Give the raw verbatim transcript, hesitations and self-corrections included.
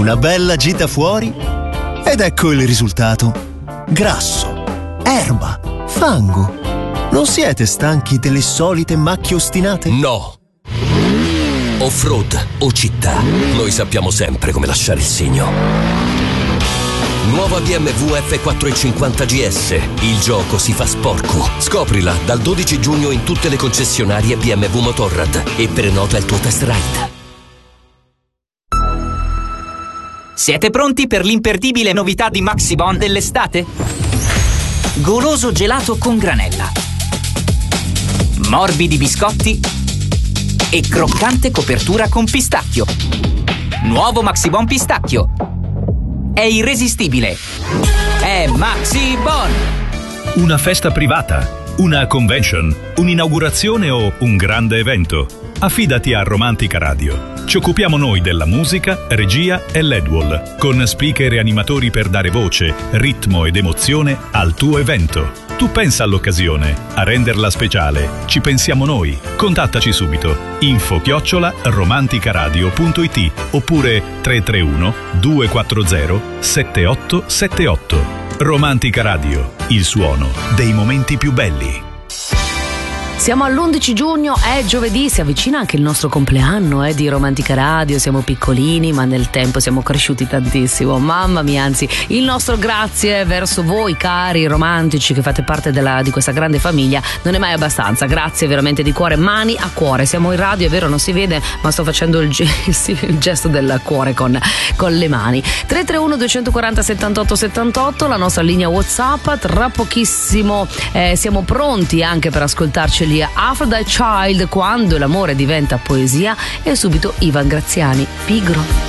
Una bella gita fuori ed ecco il risultato. Grasso, erba, fango. Non siete stanchi delle solite macchie ostinate? No. Off-road o città, noi sappiamo sempre come lasciare il segno. Nuova B M W F quattrocentocinquanta G S. Il gioco si fa sporco. Scoprila dal dodici giugno in tutte le concessionarie B M W Motorrad e prenota il tuo test ride. Siete pronti per l'imperdibile novità di Maxibon dell'estate? Goloso gelato con granella, morbidi biscotti e croccante copertura con pistacchio. Nuovo Maxibon pistacchio. È irresistibile. È Maxibon. Una festa privata, una convention, un'inaugurazione o un grande evento. Affidati a Romantica Radio. Ci occupiamo noi della musica, regia e L E D wall, con speaker e animatori per dare voce, ritmo ed emozione al tuo evento. Tu pensa all'occasione, a renderla speciale. Ci pensiamo noi. Contattaci subito. Info chiocciola romanticaradio punto it oppure tre tre uno due quattro zero sette otto sette otto. Romantica Radio, il suono dei momenti più belli. Siamo all'undici giugno, è giovedì, si avvicina anche il nostro compleanno eh, di Romantica Radio. Siamo piccolini, ma nel tempo siamo cresciuti tantissimo. Mamma mia, anzi, il nostro grazie verso voi, cari romantici che fate parte della, di questa grande famiglia, non è mai abbastanza. Grazie veramente di cuore, mani a cuore. Siamo in radio, è vero, non si vede, ma sto facendo il, il gesto del cuore con, con le mani. tre tre uno due quattro zero sette otto sette otto, la nostra linea WhatsApp. Tra pochissimo eh, siamo pronti anche per ascoltarci Aphrodite Child, quando l'amore diventa poesia, e subito Ivan Graziani, Pigro.